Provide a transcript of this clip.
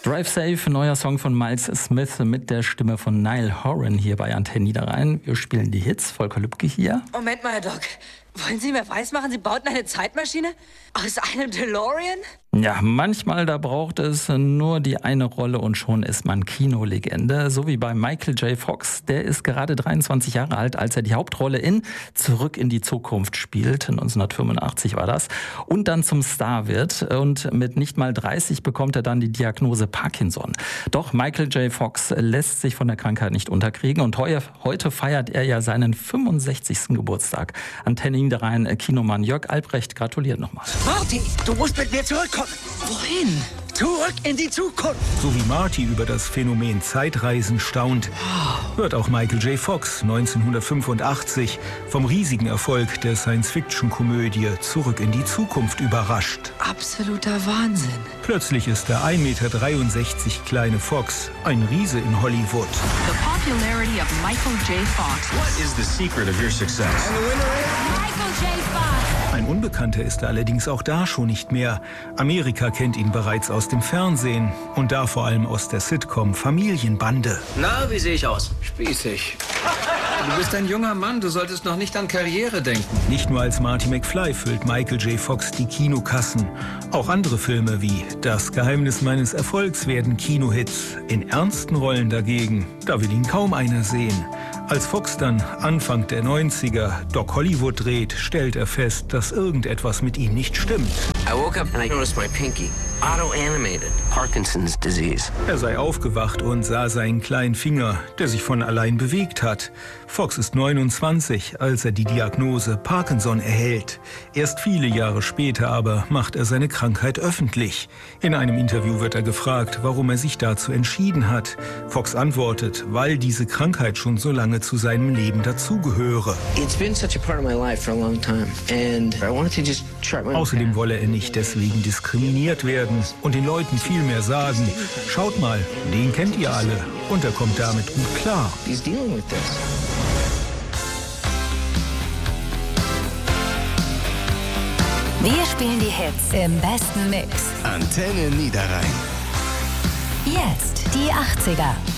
Drive Safe, neuer Song von Miles Smith mit der Stimme von Niall Horan hier bei Antenne Niederrhein. Wir spielen die Hits. Volker Lübcke hier. Moment mal, Herr Doc. Wollen Sie mir weismachen, Sie bauten eine Zeitmaschine? Aus einem DeLorean? Ja, manchmal da braucht es nur die eine Rolle und schon ist man Kinolegende. So wie bei Michael J. Fox. Der ist gerade 23 Jahre alt, als er die Hauptrolle in Zurück in die Zukunft spielt. 1985 war das. Und dann zum Star wird. Und mit nicht mal 30 bekommt er dann die Diagnose Parkinson. Doch Michael J. Fox lässt sich von der Krankheit nicht unterkriegen. Und heute feiert er ja seinen 65. Geburtstag. Antenne Niederrhein Kinomann Jörg Albrecht gratuliert nochmal. Marty, du musst mit mir zurückkommen. Wohin? Zurück in die Zukunft. So wie Marty über das Phänomen Zeitreisen staunt, wird auch Michael J. Fox 1985 vom riesigen Erfolg der Science-Fiction-Komödie Zurück in die Zukunft überrascht. Absoluter Wahnsinn. Plötzlich ist der 1,63 Meter kleine Fox ein Riese in Hollywood. The popularity of Michael J. Fox. What is the secret of your success? Michael J. Fox. Ein Unbekannter ist er allerdings auch da schon nicht mehr. Amerika kennt ihn bereits aus dem Fernsehen und da vor allem aus der Sitcom Familienbande. Na, wie sehe ich aus? Spießig. Du bist ein junger Mann, du solltest noch nicht an Karriere denken. Nicht nur als Marty McFly füllt Michael J. Fox die Kinokassen. Auch andere Filme wie Das Geheimnis meines Erfolgs werden Kinohits. In ernsten Rollen dagegen, da will ihn kaum einer sehen. Als Fox dann Anfang der 90er Doc Hollywood dreht, stellt er fest, dass irgendetwas mit ihm nicht stimmt. I woke up and I noticed my pinky. Auto-animated. Parkinson's disease. Er sei aufgewacht und sah seinen kleinen Finger, der sich von allein bewegt hat. Fox ist 29, als er die Diagnose Parkinson erhält. Erst viele Jahre später aber macht er seine Krankheit öffentlich. In einem Interview wird er gefragt, warum er sich dazu entschieden hat. Fox antwortet, weil diese Krankheit schon so lange zu seinem Leben dazugehöre. It's been such a part of my life for a long time. And I wanted to just chart my own Außerdem path. wolle er nicht deswegen diskriminiert werden und den Leuten viel mehr sagen, schaut mal, den kennt ihr alle und er kommt damit gut klar. He's dealing with this. Wir spielen die Hits im besten Mix. Antenne Niederrhein. Jetzt die 80er.